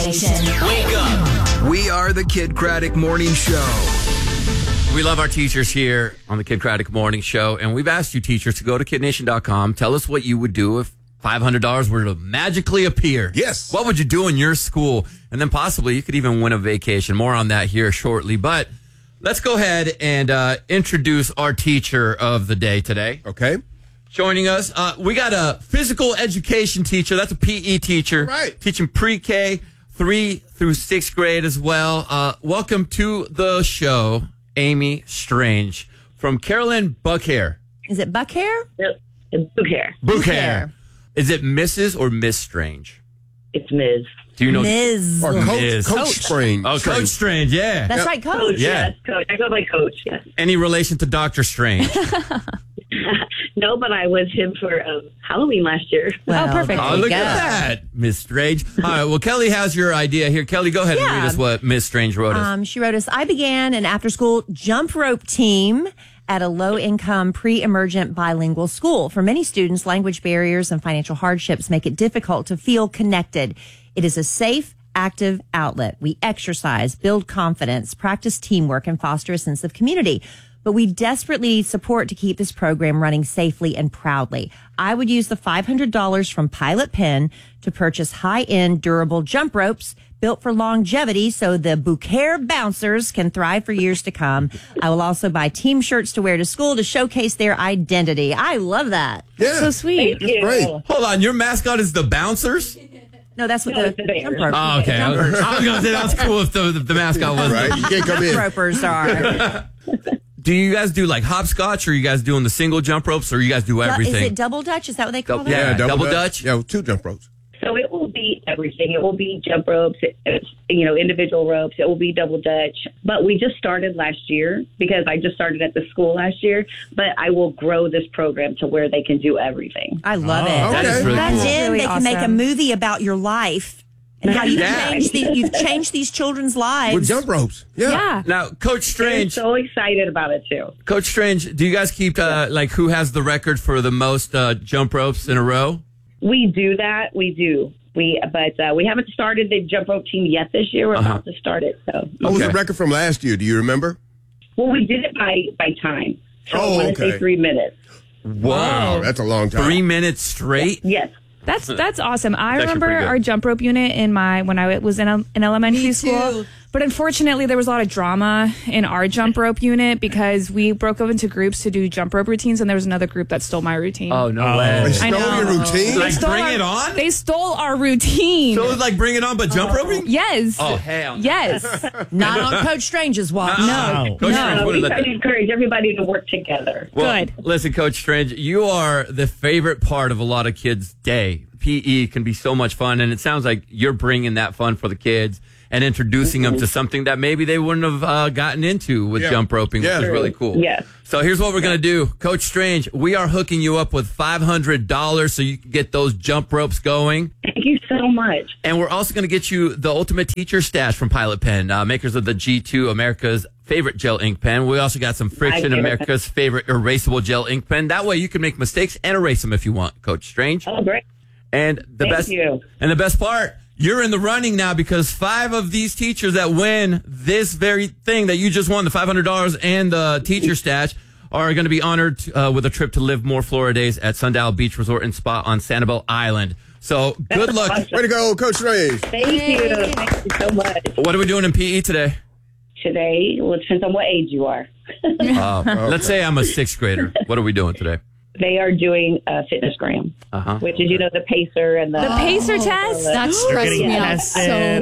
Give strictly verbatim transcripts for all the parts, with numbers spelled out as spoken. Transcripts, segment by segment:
Nation. Wake up. We are the Kid Craddock Morning Show. We love our teachers here on the Kid Craddock Morning Show, and we've asked you teachers to go to kid nation dot com. Tell us what you would do if five hundred dollars were to magically appear. Yes. What would you do in your school? And then possibly you could even win a vacation. More on that here shortly. But let's go ahead and uh, introduce our teacher of the day today. Okay. Joining us, uh, we got a physical education teacher. That's a P E teacher. Right. Teaching pre-K, three through sixth grade as well. Uh, welcome to the show, Amy Strange from Carolyn Buckhair. Is it Buckhair? Yep. It's Buckhair. Buckhair. Is it Missus or Miss Strange? It's Miz Do you know? Miz Or Coach, Miz. Coach, Coach. Strange. Oh, Coach Strange, yeah. That's Yep. right, Coach. Coach, Yeah. yes, Coach. I go by Coach, yes. Any relation to Doctor Strange? No, but I was him for um, Halloween last year. Well, Oh, perfect. Oh, there you look go. at that, Miss Strange. All right, well, Kelly has your idea here. Kelly, go ahead and Yeah. read us what Miss Strange wrote us. Um, she wrote us, I began an after-school jump rope team at a low-income pre-emergent bilingual school. For many students, language barriers and financial hardships make it difficult to feel connected. It is a safe, active outlet. We exercise, build confidence, practice teamwork, and foster a sense of community. But we desperately need support to keep this program running safely and proudly. I would use the five hundred dollars from Pilot Pen to purchase high-end durable jump ropes built for longevity so the Buckhair bouncers can thrive for years to come. I will also buy team shirts to wear to school to showcase their identity. I love that. Yeah. So sweet. Thank you. great. Hold on, your mascot is the Bouncers? No, that's what No, the, it's the Bears. jump rope. Oh, okay. I was, I was going to say that's cool if the, if the mascot was. Right. You can't come in. Ropers are. Do you guys do like hopscotch, or are you guys doing the single jump ropes, or you guys do Is everything? it double Dutch? Is that what they call Dou- that? yeah. double Dutch? Yeah, two jump ropes. So it will be everything. It will be jump ropes, it, it's, you know, individual ropes. It will be double Dutch. But we just started last year because I just started at the school last year. But I will grow this program to where they can do everything. I love it. That is really That's cool. it. Really They can make a awesome. movie about your life and how you've Yeah. changed these, you've changed these children's lives. With jump ropes. Yeah. Yeah. Now, Coach I'm Strange, so excited about it, too. Coach Strange, do you guys keep uh, like who has the record for the most uh, jump ropes in a row? We do that. We do. We, But uh, we haven't started the jump rope team yet this year. We're Uh-huh. about to start it. So, What was the Okay. record from last year? Do you remember? Well, we did it by, by time. So Oh, I want to okay. say three minutes. Wow, that's a long time. Three minutes straight? Yes. That's that's awesome. I actually remember pretty good. our jump rope unit in my when I was in, a, in elementary Me school. too. But unfortunately, there was a lot of drama in our jump rope unit because we broke up into groups to do jump rope routines, and there was another group that stole my routine. Oh, no They way. stole know. your routine? Like, Stole bring our- it on? They stole our routine. So it was like bring it on, but jump roping? yes. Oh, hell no. Yes. Not on Coach Strange's watch. No. Coach No. Strange, Uh, what we is try that? to encourage everybody to work together. Well, Good. Listen, Coach Strange, you are the favorite part of a lot of kids' day. P E can be so much fun, and it sounds like you're bringing that fun for the kids and introducing them to something that maybe they wouldn't have uh, gotten into with Yeah. jump roping, Yeah. which is really cool. Yes. So here's what we're going to do. Coach Strange, we are hooking you up with five hundred dollars so you can get those jump ropes going. Thank you so much. And we're also going to get you the Ultimate Teacher Stash from Pilot Pen, uh, makers of the G two, America's favorite gel ink pen. We also got some Friction, I get it. America's favorite erasable gel ink pen. That way you can make mistakes and erase them if you want, Coach Strange. Oh, great. And the Thank best you. and the best part, you're in the running now because five of these teachers that win this very thing that you just won, the five hundred dollars and the teacher stash, are going to be honored uh, with a trip to Live More Florida Days at Sundial Beach Resort and Spa on Sanibel Island. So good luck. awesome. Way to go, Coach Strange. Thank you. Thank you so much. What are we doing in P E today? Today, well, it depends on what age you are. Uh, let's say I'm a sixth grader. What are we doing today? They are doing uh, Fitnessgram, Uh-huh. which is, you know, the pacer and the... The pacer test? That stressed me out so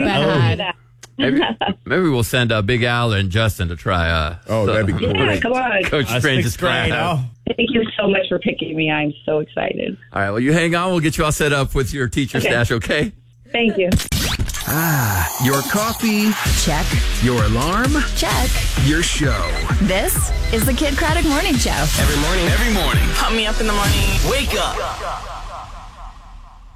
bad. Maybe, maybe we'll send uh, Big Al and Justin to try. Uh, Oh, that'd be cool. Yeah, come on. Coach Strange's class. Thank you so much for picking me. I'm so excited. All right, well, you hang on. We'll get you all set up with your teacher Okay. stash, okay? Thank you. Your coffee, Check. your alarm, Check. your show. This is the Kid Craddock Morning Show. Every morning. Every morning. Pump me up in the morning. Wake up.